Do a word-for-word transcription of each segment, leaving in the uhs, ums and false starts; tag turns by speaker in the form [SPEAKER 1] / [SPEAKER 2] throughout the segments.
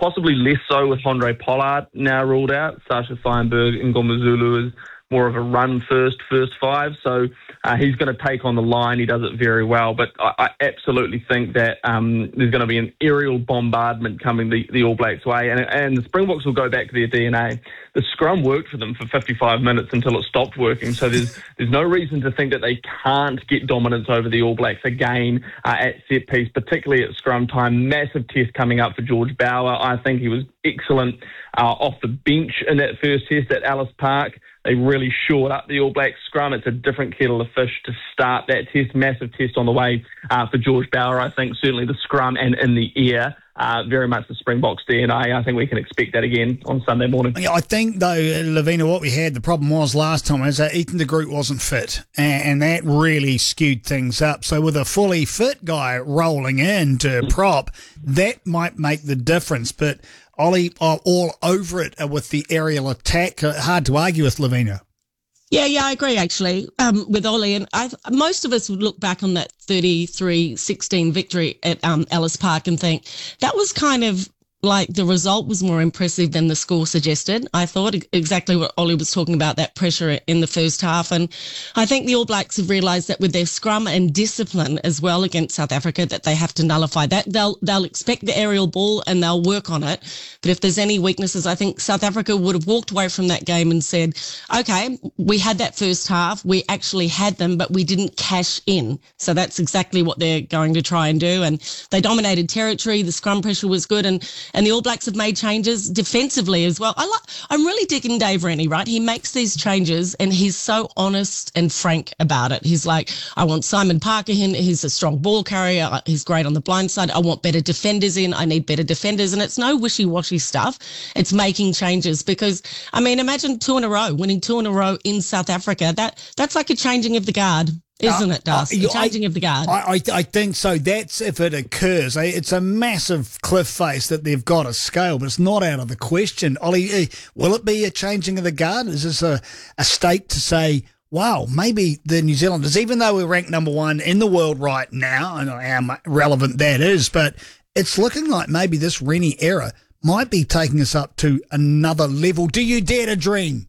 [SPEAKER 1] possibly less so with Andre Pollard now ruled out. Sasha Feinberg and Ngomazulu is more of a run first, first five. So uh, he's going to take on the line. He does it very well. But I, I absolutely think that um, there's going to be an aerial bombardment coming the, the All Blacks' way. And, and the Springboks will go back to their D N A. The scrum worked for them for fifty-five minutes until it stopped working. So there's there's no reason to think that they can't get dominance over the All Blacks again uh, at set piece, particularly at scrum time. Massive test coming up for George Bower. I think he was excellent uh, off the bench in that first test at Ellis Park. They really shored up the All Blacks scrum. It's a different kettle of fish to start that test. Massive test on the way uh, for George Bower. I think certainly the scrum and in the air, uh, very much the Springboks D N A. I think we can expect that again on Sunday morning.
[SPEAKER 2] Yeah, I think, though, Lavina, what we had, the problem was last time is that Ethan de Groot wasn't fit, and, and that really skewed things up. So with a fully fit guy rolling in to prop, that might make the difference. But Ollie are all over it with the aerial attack. Hard to argue with Lavina.
[SPEAKER 3] Yeah, yeah, I agree, actually, um, with Ollie. And I, most of us would look back on that thirty-three sixteen victory at um, Ellis Park and think that was kind of like the result was more impressive than the score suggested. I thought exactly what Ollie was talking about, that pressure in the first half. And I think the All Blacks have realised that with their scrum and discipline as well against South Africa, that they have to nullify that. They'll they'll expect the aerial ball and they'll work on it. But if there's any weaknesses, I think South Africa would have walked away from that game and said, okay, we had that first half. We actually had them, but we didn't cash in. So that's exactly what they're going to try and do. And they dominated territory. The scrum pressure was good. And And the All Blacks have made changes defensively as well. I like, I'm really digging Dave Rennie, right? He makes these changes and he's so honest and frank about it. He's like, I want Simon Parker in. He's a strong ball carrier. He's great on the blind side. I want better defenders in. I need better defenders. And it's no wishy-washy stuff. It's making changes because, I mean, imagine two in a row, winning two in a row in South Africa. That That's like a changing of the guard. Isn't it, Dust? Uh, changing
[SPEAKER 2] I,
[SPEAKER 3] of the guard.
[SPEAKER 2] I, I, I think so. That's if it occurs. It's a massive cliff face that they've got to scale, but it's not out of the question. Ollie, will it be a changing of the guard? Is this a, a stake to say, wow, maybe the New Zealanders, even though we're ranked number one in the world right now, I don't know how relevant that is, but it's looking like maybe this Rennie era might be taking us up to another level. Do you dare to dream?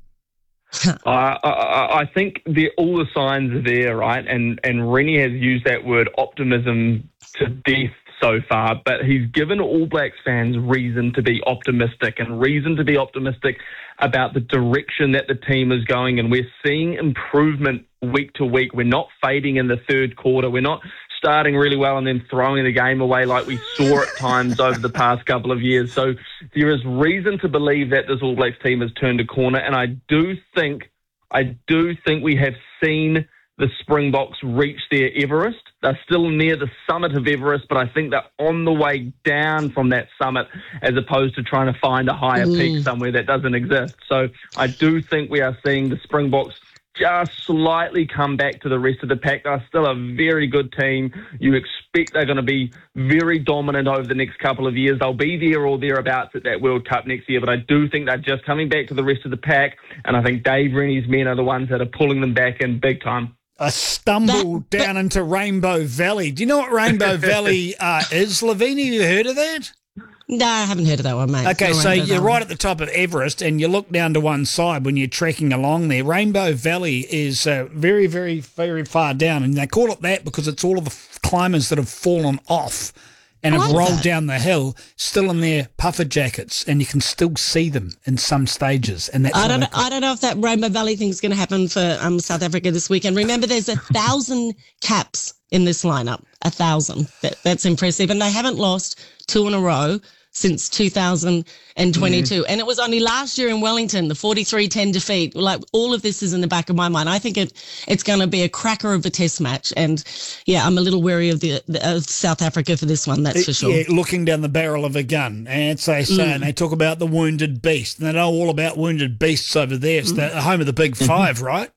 [SPEAKER 1] uh, I, I think the, all the signs are there, right? And and Rennie has used that word optimism to death so far, but he's given All Blacks fans reason to be optimistic and reason to be optimistic about the direction that the team is going. And we're seeing improvement week to week. We're not fading in the third quarter. We're not starting really well and then throwing the game away like we saw at times over the past couple of years. So there is reason to believe that this All Blacks team has turned a corner, and I do think, I do think we have seen the Springboks reach their Everest. They're still near the summit of Everest, but I think they're on the way down from that summit as opposed to trying to find a higher mm. peak somewhere that doesn't exist. So I do think we are seeing the Springboks just slightly come back to the rest of the pack. They're still a very good team. You expect they're going to be very dominant over the next couple of years. They'll be there or thereabouts at that World Cup next year, but I do think they're just coming back to the rest of the pack, and I think Dave Rennie's men are the ones that are pulling them back in big time.
[SPEAKER 2] A stumble that, down into Rainbow Valley. Do you know what Rainbow Valley uh, is, Lavina? You heard of that?
[SPEAKER 3] No, I haven't heard of that one, mate.
[SPEAKER 2] Okay,
[SPEAKER 3] no,
[SPEAKER 2] so you're right at the top of Everest and you look down to one side when you're trekking along there. Rainbow Valley is uh, very, very, very far down, and they call it that because it's all of the climbers that have fallen off and
[SPEAKER 3] I
[SPEAKER 2] have
[SPEAKER 3] like
[SPEAKER 2] rolled
[SPEAKER 3] that.
[SPEAKER 2] down the hill still in their puffer jackets, and you can still see them in some stages. And that's
[SPEAKER 3] I don't know,
[SPEAKER 2] call-
[SPEAKER 3] I don't know if that Rainbow Valley thing's going to happen for um, South Africa this weekend. Remember, there's a thousand caps in this lineup, a thousand. That, that's impressive. And they haven't lost two in a row since two thousand twenty-two. Mm. And it was only last year in Wellington, the forty-three ten defeat. Like, all of this is in the back of my mind. I think it it's going to be a cracker of a test match. And, yeah, I'm a little wary of the, the of South Africa for this one, that's
[SPEAKER 2] it,
[SPEAKER 3] for sure.
[SPEAKER 2] Yeah, looking down the barrel of a gun. And they say, mm. and they talk about the wounded beast. And they know all about wounded beasts over there. It's mm. the home of the big five, mm-hmm. right?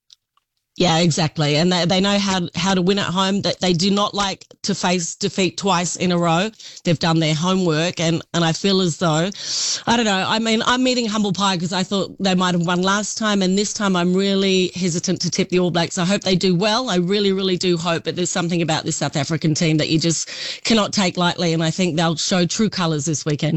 [SPEAKER 3] Yeah, exactly. And they, they know how how to win at home. That they do not like to face defeat twice in a row. They've done their homework, and, and I feel as though, I don't know, I mean, I'm meeting humble pie because I thought they might have won last time, and this time I'm really hesitant to tip the All Blacks. I hope they do well. I really, really do hope, but there's something about this South African team that you just cannot take lightly, and I think they'll show true colours this weekend.